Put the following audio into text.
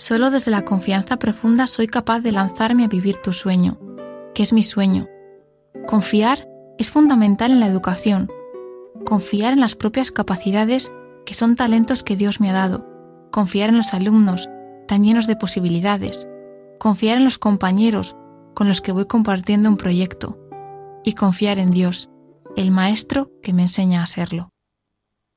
Solo desde la confianza profunda soy capaz de lanzarme a vivir tu sueño, que es mi sueño. Confiar es fundamental en la educación. Confiar en las propias capacidades, que son talentos que Dios me ha dado. Confiar en los alumnos, tan llenos de posibilidades. Confiar en los compañeros con los que voy compartiendo un proyecto. Y confiar en Dios, el Maestro que me enseña a serlo.